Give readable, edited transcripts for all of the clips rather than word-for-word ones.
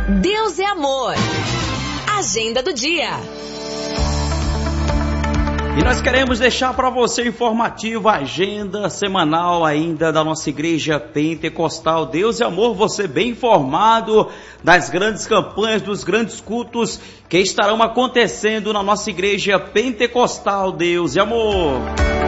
Deus é amor. Agenda do dia. E nós queremos deixar para você informativo a agenda semanal ainda da nossa igreja pentecostal. Deus é amor, você bem informado das grandes campanhas, dos grandes cultos que estarão acontecendo na nossa igreja pentecostal. Deus é amor.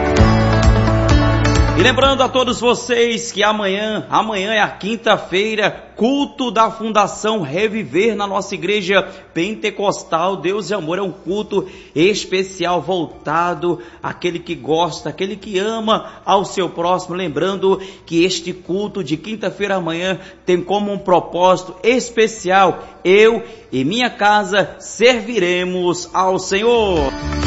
E lembrando a todos vocês que amanhã é a quinta-feira, culto da Fundação Reviver na nossa igreja pentecostal. Deus e Amor é um culto especial voltado àquele que gosta, àquele que ama ao seu próximo. Lembrando que este culto de quinta-feira amanhã tem como um propósito especial: eu e minha casa serviremos ao Senhor.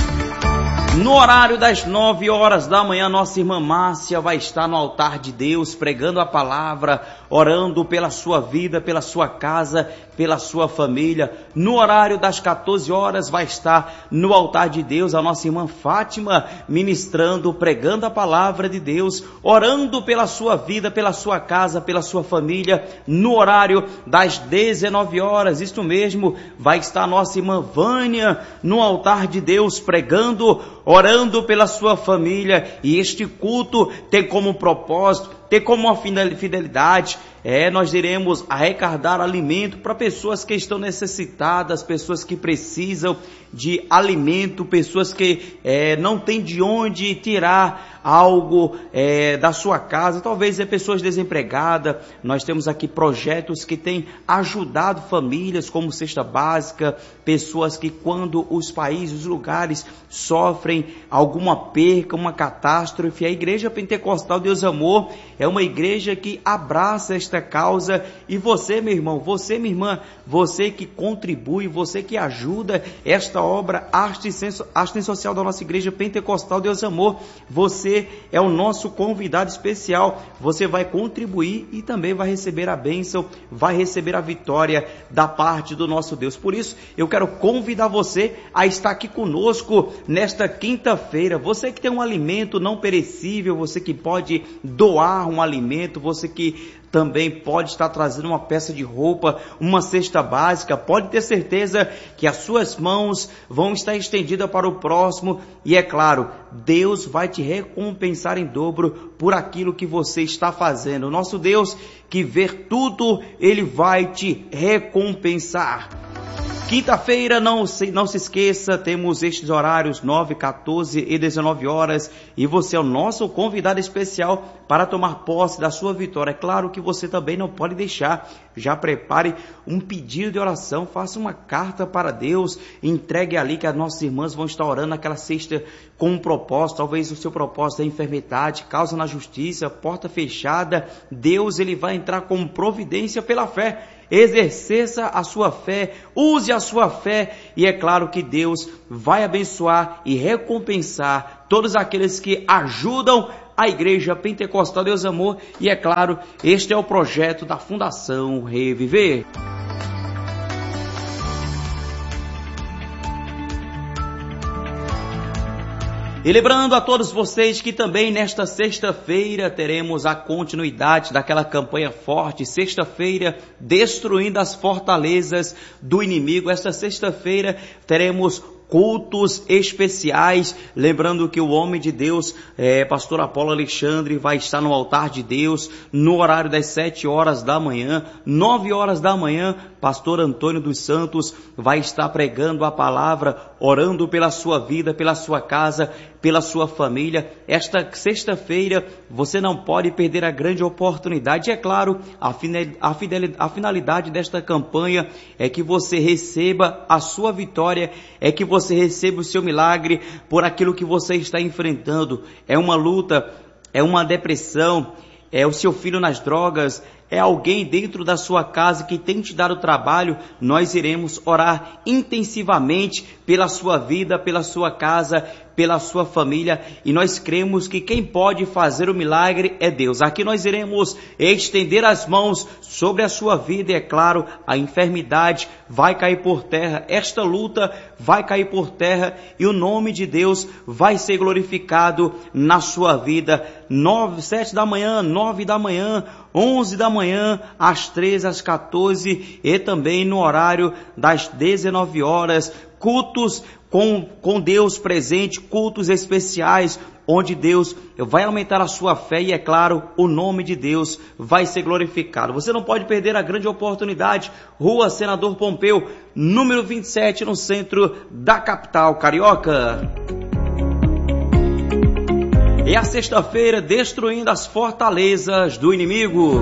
No horário das 9 horas da manhã, nossa irmã Márcia vai estar no altar de Deus, pregando a palavra, orando pela sua vida, pela sua casa, pela sua família. No horário das 14 horas vai estar no altar de Deus a nossa irmã Fátima, ministrando, pregando a palavra de Deus, orando pela sua vida, pela sua casa, pela sua família. No horário das 19 horas, isto mesmo, vai estar a nossa irmã Vânia no altar de Deus, pregando, orando pela sua família. E este culto tem como propósito, tem como uma fidelidade, nós iremos arrecadar alimento para pessoas que estão necessitadas, pessoas que precisam de alimento, pessoas que não têm de onde tirar algo da sua casa, talvez pessoas desempregadas. Nós temos aqui projetos que têm ajudado famílias como cesta básica, pessoas que quando os países, os lugares sofrem alguma perca, uma catástrofe, a Igreja Pentecostal Deus Amor é uma igreja que abraça esta causa. E você, meu irmão, você, minha irmã, você que contribui, você que ajuda esta obra assistência social da nossa Igreja Pentecostal Deus Amor, você é o nosso convidado especial. Você vai contribuir e também vai receber a bênção, vai receber a vitória da parte do nosso Deus. Por isso, eu quero convidar você a estar aqui conosco nesta quinta-feira. Você que tem um alimento não perecível, você que pode doar um alimento, você que também pode estar trazendo uma peça de roupa, uma cesta básica, pode ter certeza que as suas mãos vão estar estendidas para o próximo. E é claro, Deus vai te recompensar em dobro por aquilo que você está fazendo. O nosso Deus que vê tudo, Ele vai te recompensar. Quinta-feira, não se esqueça, temos estes horários 9, 14 e 19 horas e você é o nosso convidado especial para tomar posse da sua vitória. É claro que você também não pode deixar, já prepare um pedido de oração, faça uma carta para Deus, entregue ali que as nossas irmãs vão estar orando naquela cesta com um propósito. Talvez o seu propósito é enfermidade, causa na justiça, porta fechada. Deus, Ele vai entrar com providência pela fé. Exerça a sua fé, use a sua fé, e é claro que Deus vai abençoar e recompensar todos aqueles que ajudam a Igreja Pentecostal Deus Amor. E é claro, este é o projeto da Fundação Reviver. E lembrando a todos vocês que também nesta sexta-feira teremos a continuidade daquela campanha forte, sexta-feira, destruindo as fortalezas do inimigo. Esta sexta-feira teremos cultos especiais, lembrando que o homem de Deus, pastor Apolo Alexandre, vai estar no altar de Deus, no horário das 7 horas da manhã, 9 horas da manhã, pastor Antônio dos Santos vai estar pregando a palavra, orando pela sua vida, pela sua casa, pela sua família. Esta sexta-feira você não pode perder a grande oportunidade. É claro, a finalidade desta campanha é que você receba a sua vitória, é que você receba o seu milagre por aquilo que você está enfrentando. É uma luta, é uma depressão, é o seu filho nas drogas, é alguém dentro da sua casa que tem te dado trabalho. Nós iremos orar intensivamente pela sua vida, pela sua casa, pela sua família, e nós cremos que quem pode fazer o milagre é Deus. Aqui nós iremos estender as mãos sobre a sua vida, e é claro, a enfermidade vai cair por terra, esta luta vai cair por terra, e o nome de Deus vai ser glorificado na sua vida. 7 da manhã, 9 da manhã, 11 da manhã, às 13, às 14 e também no horário das 19 horas, cultos com Deus presente, cultos especiais, onde Deus vai aumentar a sua fé e, é claro, o nome de Deus vai ser glorificado. Você não pode perder a grande oportunidade. Rua Senador Pompeu, número 27, no centro da capital carioca. É a sexta-feira destruindo as fortalezas do inimigo.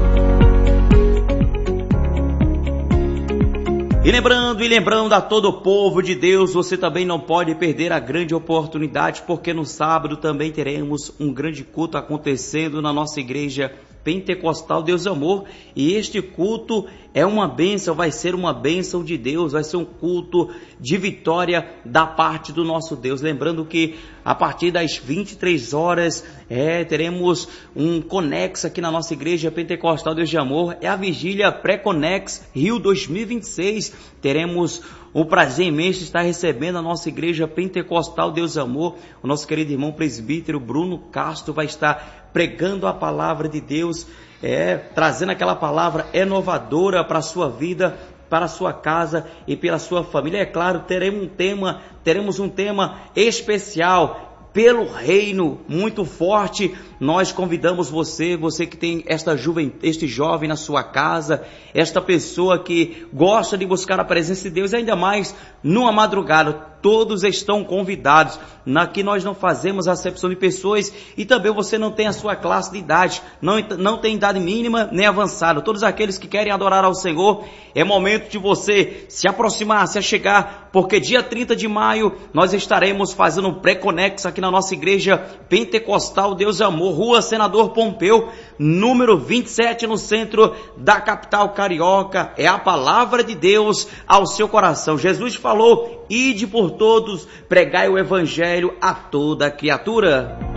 E lembrando a todo o povo de Deus, você também não pode perder a grande oportunidade, porque no sábado também teremos um grande culto acontecendo na nossa igreja Pentecostal Deus Amor, e este culto é uma bênção, vai ser uma bênção de Deus, vai ser um culto de vitória da parte do nosso Deus. Lembrando que a partir das 23 horas teremos um Conex aqui na nossa igreja Pentecostal Deus de Amor, é a vigília pré-Conex Rio 2026, teremos o prazer imenso de estar recebendo a nossa igreja Pentecostal Deus Amor. O nosso querido irmão presbítero Bruno Castro vai estar pregando a palavra de Deus, trazendo aquela palavra inovadora para a sua vida, para a sua casa e pela sua família. É claro, teremos um tema especial pelo reino muito forte. Nós convidamos você que tem este jovem na sua casa, esta pessoa que gosta de buscar a presença de Deus, ainda mais numa madrugada. Todos estão convidados. Aqui nós não fazemos acepção de pessoas, e também você não tem a sua classe de idade, não tem idade mínima nem avançada. Todos aqueles que querem adorar ao Senhor, é momento de você se aproximar, se achegar, porque dia 30 de maio nós estaremos fazendo um pré-conex aqui na nossa igreja Pentecostal Deus Amor, Rua Senador Pompeu, número 27, no centro da capital carioca. É a palavra de Deus ao seu coração. Jesus falou: ide por todos, pregai o evangelho a toda criatura.